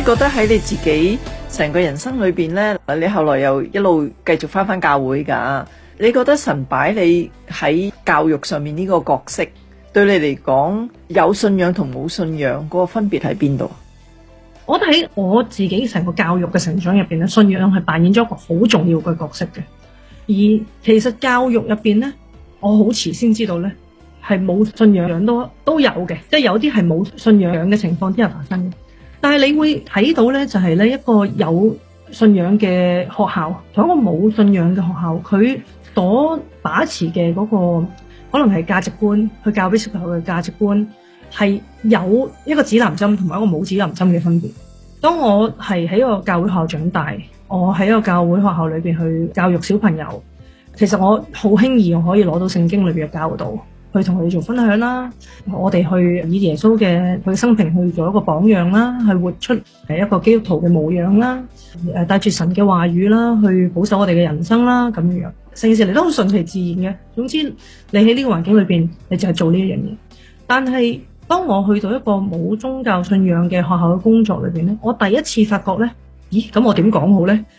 覺得喺你自己成個人生裏邊呢，你後來又一路繼續返教會㗎？你覺得神擺你喺教育上面呢個角色，對你嚟講有信仰同冇信仰嗰個分別喺邊度？ 我覺得喺我自己成個教育嘅成長入邊咧，信仰係扮演咗一個好重要嘅角色嘅。而其實教育入邊咧，我好遲先知道咧，係冇信仰都有嘅，即係有啲係冇信仰嘅情況之下發生嘅。但係你會睇到咧，就係咧一個有信仰嘅學校同一個冇信仰嘅學校，佢所把持嘅嗰個可能係價值觀，去教俾小朋友嘅價值觀係有一個指南針同埋一個冇指南針嘅分別。當我係喺一個教會學校長大，我喺一個教會學校裏邊去教育小朋友，其實我好輕易我可以攞到聖經裏邊嘅教導，去同佢哋做分享啦。我哋去以耶穌嘅佢生平去做一個榜樣啦，去活出一個基督徒嘅模樣啦，帶住神嘅話語啦，去保守我哋嘅人生啦，咁樣成件事嚟都好順其自然嘅。總之你喺呢個環境裏邊，你就係做呢一樣嘢。但係當我去到一個冇宗教信仰嘅學校嘅工作裏邊咧，我第一次發覺咧，咦，咁我點講好咧？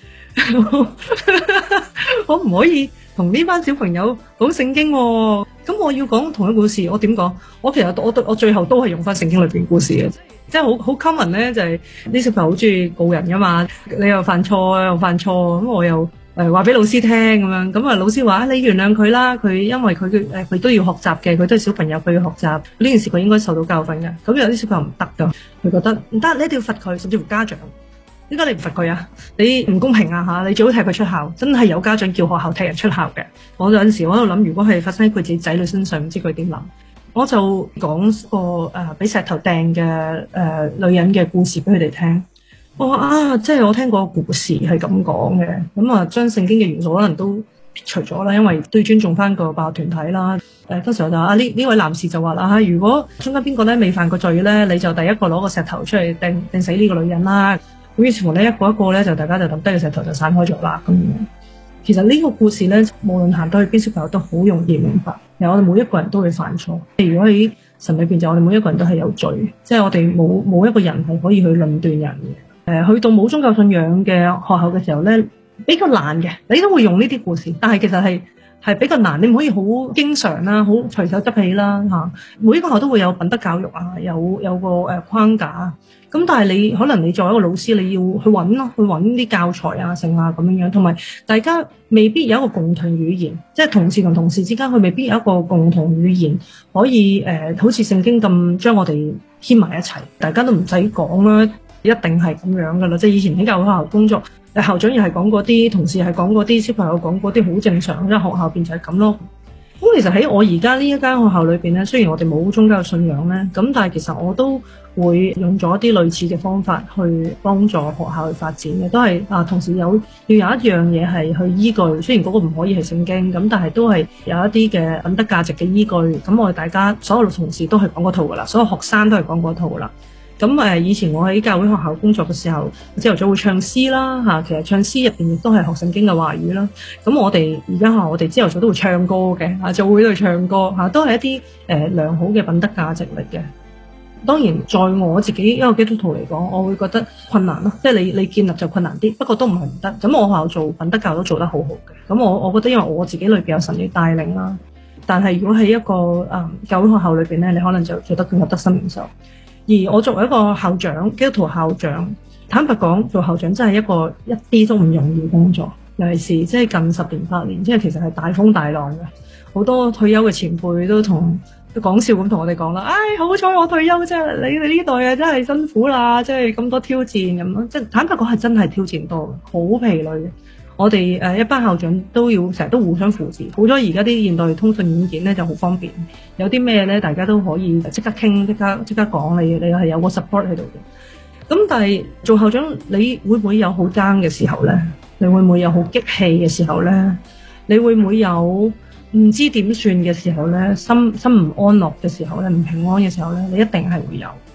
我唔可以同呢班小朋友講聖經喎，咁我要講同一故事，我點講？我其實我最後都係用翻聖經裏邊故事嘅，即係好 common 咧，就係啲小朋友好中意告人噶嘛，你又犯錯又犯錯，咁我又話俾老師聽咁樣，咁啊老師話你原諒佢啦，佢因為佢都要學習嘅，佢都係小朋友，佢要學習呢件事，佢應該受到教訓嘅。咁有啲小朋友唔得噶，佢覺得唔得，你一定要罰佢，甚至乎家長，點解你唔罰佢啊？你唔公平啊吓！你最好踢佢出校，真係有家長叫學校踢人出校嘅。我有陣時我喺度諗，如果係發生喺佢自己仔女身上，唔知佢點諗。我就講個俾石頭掟嘅女人嘅故事俾佢哋聽。我話啊，即係我聽過個故事係咁講嘅，咁啊將聖經嘅元素可能都撇除咗啦，因為都要尊重翻個辦學團體啦。當時我就呢位男士就話啦，如果中間邊個咧未犯過罪咧，你就第一個攞個石頭出嚟掟死呢個女人啦。咁於是乎咧一個一個咧就大家就抌低個石頭就散開咗啦咁樣。其實呢個故事咧，無論行到去邊小朋友都好容易明白。其實我哋每一個人都會犯錯，如果喺神裏邊就我哋每一個人都係有罪，即係我哋冇一個人係可以去論斷人嘅。去到冇宗教信仰嘅學校嘅時候咧，比較難嘅，你都會用呢啲故事，但係其實係比較難，你唔可以好經常啦，好隨手執起啦嚇。每一個學校都會有品德教育啊，有個框架。咁但係你可能你作為一個老師，你要去揾咯，去揾啲教材啊、剩啊咁樣，同埋大家未必有一個共同語言，即係同事同同事之間，佢未必有一個共同語言可以好似聖經咁將我哋牽埋一齊，大家都唔使講啦。一定係咁樣噶啦，即係以前喺教會學校工作，校長又係講嗰啲，同事係講嗰啲，小朋友講嗰啲，好正常，因為學校邊就係咁咯。咁其實喺我而家呢一間學校裏邊咧，雖然我哋冇宗教信仰咧，咁但係其實我都會用咗一啲類似嘅方法去幫助學校去發展嘅，都係同時要有一樣嘢係去依據，雖然嗰個唔可以係聖經，咁但係都係有一啲嘅品德價值嘅依據。咁我哋大家所有同事都係講嗰套噶啦，所有學生都係講嗰套噶啦。咁以前我喺教會學校工作嘅時候，朝頭早會唱詩啦嚇，其實唱詩入邊亦都係學聖經嘅話語啦。咁我哋而家我哋朝頭早都會唱歌嘅嚇，就會去唱歌嚇，都係一啲良好嘅品德價值嚟嘅。當然，在我自己一個基督徒嚟講，我會覺得困難咯，即係你建立就困難啲，不過都唔係唔得。咁我學校做品德教都做得好好嘅。咁我覺得因為我自己裏邊有神嘅帶領啦，但係如果喺一個教會學校裏邊咧，你可能就做得更加得心應手。而我作為一個校長，基督徒校長，坦白講，做校長真係一啲都唔容易工作，尤其是即係近10年8年，即係其實係大風大浪嘅。好多退休嘅前輩都講笑咁同我哋講啦，好彩我退休啫，你哋呢代真係辛苦啦，即係咁多挑戰咁樣，即係坦白講係真係挑戰多，好疲累嘅。我哋一班校長都要成日都互相扶持，好咗而家啲現代通訊軟件咧就好方便，有啲咩咧大家都可以即刻傾，即刻講，你係有個 support 喺度嘅。咁但係做校長，你會唔會有好 down 嘅時候咧？你會唔會有好激氣嘅時候咧？你會唔會有唔知點算嘅時候咧？心唔安樂嘅時候咧？唔平安嘅時候咧？你一定係會有。